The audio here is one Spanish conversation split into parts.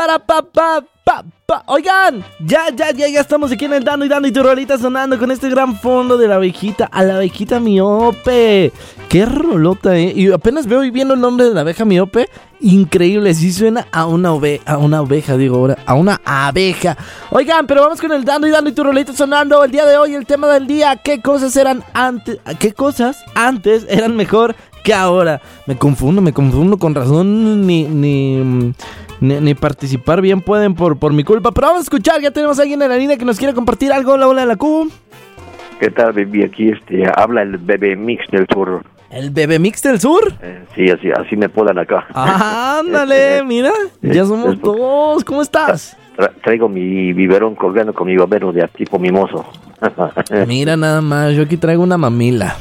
para pa. Oigan, ya estamos aquí en el Dando y tu rolita sonando con este gran fondo de la abejita, a la abejita miope. Qué rolota, y apenas veo y viendo el nombre de la abeja miope. Increíble, sí suena a una abeja. Oigan, pero vamos con el Dando y tu rolita sonando. El día de hoy, el tema del día, ¿qué cosas antes eran mejor que ahora? Me confundo, con razón ni participar bien pueden por mi culpa. Pero vamos a escuchar, ya tenemos a alguien en la línea que nos quiere compartir algo. Hola de la Q. ¿Qué tal, baby? Aquí habla el Bebé Mix del Sur. ¿El Bebé Mix del Sur? Sí, así me podan acá. Ándale, mira, ya somos dos. ¿Cómo estás? Traigo mi biberón colgando con mi babero de tipo mimoso. Mira nada más, yo aquí traigo una mamila.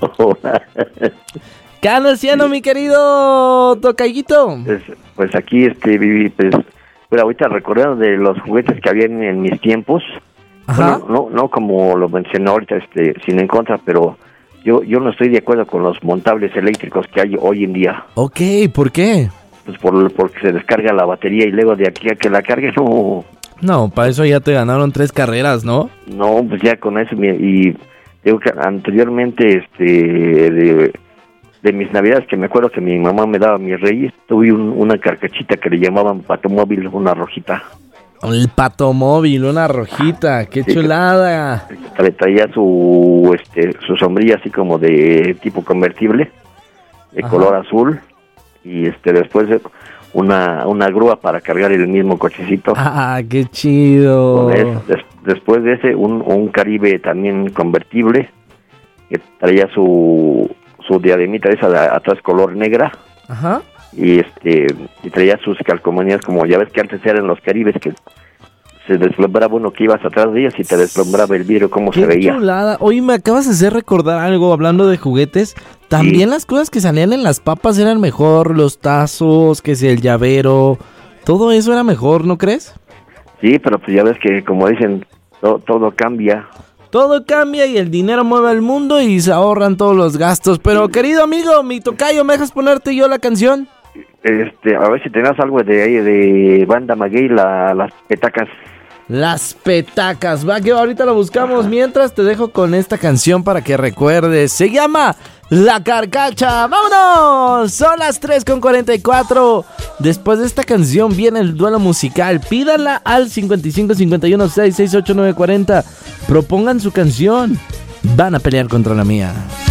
¿Qué andas haciendo, mi querido tocayito? Pues aquí, viví, pero ahorita recordando de los juguetes que había en mis tiempos. Ajá. Bueno, no como lo mencionó ahorita, sin en contra, pero yo no estoy de acuerdo con los montables eléctricos que hay hoy en día. Ok, ¿por qué? Pues porque se descarga la batería y luego de aquí a que la cargue, no. No, para eso ya te ganaron 3 carreras, ¿no? No, pues ya con eso, y digo que anteriormente, de mis navidades, que me acuerdo que mi mamá me daba mis reyes, tuve una carcachita que le llamaban patomóvil, una rojita. El patomóvil, una rojita, qué sí, chulada. Traía su sombrilla así como de tipo convertible, de color azul, y después una grúa para cargar el mismo cochecito. Ah, qué chido. Después de ese, un Caribe también convertible, que traía su diademita esa de atrás color negra. Ajá. Y traía sus calcomanías, como ya ves que antes eran los Caribes, que se deslumbraba uno que ibas atrás de ellas y te deslumbraba el vidrio, cómo se veía. ¡Qué chulada! Oye, me acabas de hacer recordar algo hablando de juguetes. También sí. Las cosas que salían en las papas eran mejor, los tazos, que si el llavero, todo eso era mejor, ¿no crees? Sí, pero pues ya ves que, como dicen, todo cambia. Todo cambia y el dinero mueve al mundo y se ahorran todos los gastos. Pero, querido amigo, mi tocayo, ¿me dejas ponerte yo la canción? A ver si tenés algo de Banda Maguey, las petacas. Las petacas, va que ahorita lo buscamos. Ajá. Mientras te dejo con esta canción para que recuerdes. Se llama La Carcacha. ¡Vámonos! Son las 3:44. Después de esta canción viene el duelo musical. Pídanla al 55 51 6 6 8 9 40. Propongan su canción. Van a pelear contra la mía.